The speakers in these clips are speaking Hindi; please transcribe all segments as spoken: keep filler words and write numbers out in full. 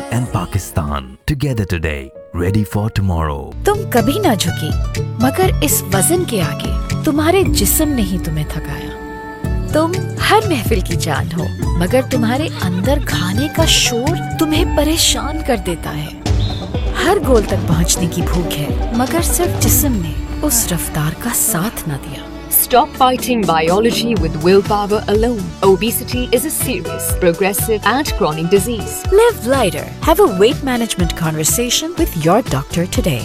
and Pakistan together today, ready for tomorrow. तुम कभी ना झुकी, मगर इस वजन के आगे तुम्हारे जिस्म ने ही तुम्हें थकाया। तुम हर महफिल की जान हो, मगर तुम्हारे अंदर खाने का शोर तुम्हें परेशान कर देता है। हर गोल तक पहुंचने की भूख है, मगर सिर्फ जिस्म ने उस रफ्तार का साथ न दिया। Stop fighting biology with willpower alone. Obesity is a serious, progressive and chronic disease. Live lighter. Have a weight management conversation with your doctor today.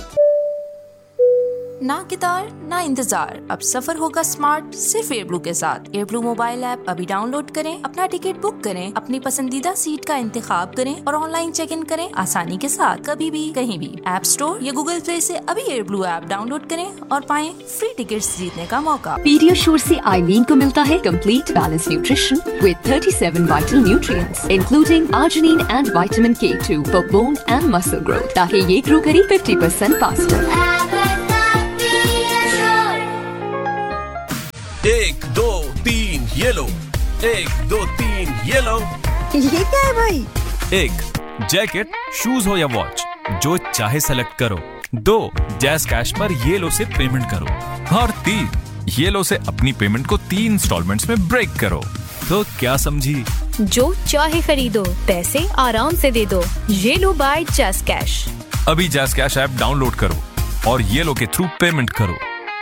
ना कितार ना इंतजार, अब सफर होगा स्मार्ट सिर्फ एयरब्लू के साथ। एयरब्लू मोबाइल ऐप अभी डाउनलोड करें, अपना टिकट बुक करें, अपनी पसंदीदा सीट का इंतखाब करें और ऑनलाइन चेक इन करें आसानी के साथ, कभी भी कहीं भी। ऐप स्टोर या गूगल प्ले से अभी एयरब्लू ऐप डाउनलोड करें और पाएं फ्री टिकट्स जीतने का मौका। पीडियाश्योर से आइलीन को मिलता है complete balance nutrition with thirty-seven vital nutrients including arginine and vitamin K two for bone and muscle growth, ताकि ये ग्रो करे fifty percent फास्टर। एक दो तीन ये लो, एक दो तीन ये लो। ये क्या है भाई? एक जैकेट, शूज हो या वॉच, जो चाहे सेलेक्ट करो। दो जैज़ कैश पर ये लो से पेमेंट करो। और तीन ये लो से अपनी पेमेंट को तीन इंस्टॉलमेंट्स में ब्रेक करो। तो क्या समझी? जो चाहे खरीदो, पैसे आराम से दे दो। ये लो बाय जैज़ कैश। अभी जैज़ कैश ऐप डाउनलोड करो और ये लो के थ्रू पेमेंट करो।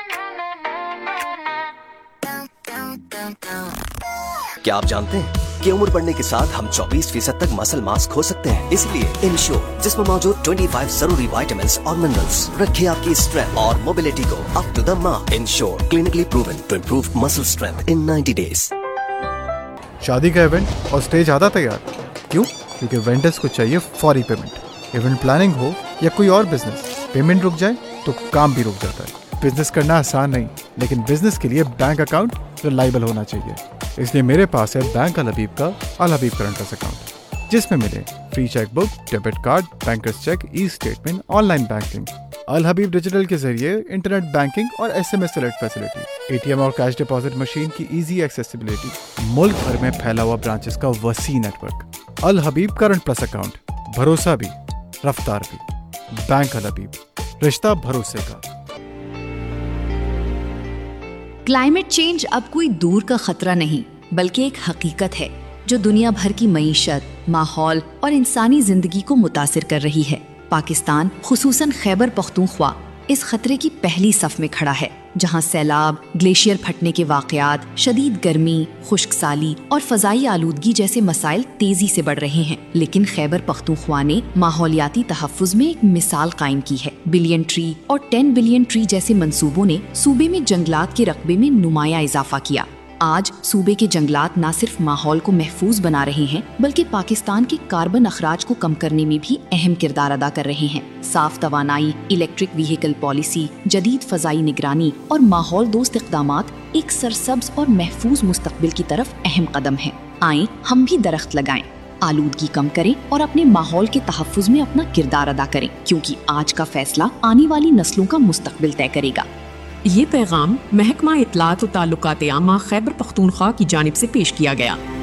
क्या आप जानते हैं कि उम्र बढ़ने के साथ हम चौबीस फीसद तक मसल मास खो सकते हैं? इसलिए इंश्योर, जिसमें मौजूद पच्चीस जरूरी विटामिन्स और मिनरल्स, रखे आपकी स्ट्रेंथ और मोबिलिटी को up to the mark. Ensure, clinically proven to improve muscle strength in ninety days. शादी का इवेंट और स्टेज आधा तैयार, क्यों? क्योंकि वेंडर्स को चाहिए फौरी पेमेंट। इवेंट प्लानिंग हो या कोई और बिजनेस, पेमेंट रुक जाए तो काम भी रुक जाता है। बिजनेस करना आसान नहीं, लेकिन बिजनेस के लिए बैंक अकाउंट रिलायबल होना चाहिए। इसलिए मेरे पास है बैंक अल हबीब का अल हबीब करंट अकाउंट, जिसमें मिले free chequebook, debit card, bankers check, e statement, online banking. अल हबीब डिजिटल के जरिए इंटरनेट बैंकिंग और एसएमएस सेलेक्ट फैसिलिटी, एटीएम और कैश डिपॉजिट मशीन की इजी एक्सेसिबिलिटी, मुल्क भर में फैला हुआ ब्रांचेस का वसी नेटवर्क। अल हबीब करंट प्लस अकाउंट, भरोसा भी रफ्तार भी। बैंक अल हबीब, रिश्ता भरोसे का। क्लाइमेट चेंज अब कोई दूर का खतरा नहीं, बल्कि एक हकीकत है जो दुनिया भर की मईशत, माहौल और इंसानी जिंदगी को मुतासिर कर रही है। पाकिस्तान, खुसूसन खैबर पख्तूनख्वा, इस खतरे की पहली सफ में खड़ा है, जहां सैलाब, ग्लेशियर फटने के वाकयात, शदीद गर्मी, खुश्क साली और फजाई आलूदगी जैसे मसाइल तेजी से बढ़ रहे हैं। लेकिन खैबर पख्तूनख्वा ने माहौलियाती तहफ़्फ़ुज़ में एक मिसाल कायम की है। बिलियन ट्री और टेन बिलियन ट्री जैसे मंसूबों ने सूबे में जंगलात के रकबे में नुमाया इजाफा किया। आज सूबे के जंगलात न सिर्फ माहौल को महफूज बना रहे हैं, बल्कि पाकिस्तान के कार्बन अखराज को कम करने में भी अहम किरदार अदा कर रहे हैं। साफ तवानाई, इलेक्ट्रिक व्हीकल पॉलिसी, जदीद फजाई निगरानी और माहौल दोस्त इक़दामात एक सरसब्ज और महफूज मुस्तकबिल की तरफ अहम कदम है। आएं हम भी दरख्त लगाएं, आलूदगी कम करें और अपने माहौल के तहफ़्फ़ुज़ में अपना किरदार अदा करें, क्योंकि आज का फैसला आने वाली नस्लों का मुस्तकबिल तय करेगा। ये पैगाम महकमा इत्तलात व ताल्लुकात आमा खैबर पख्तूनख्वा की जानिब से पेश किया गया।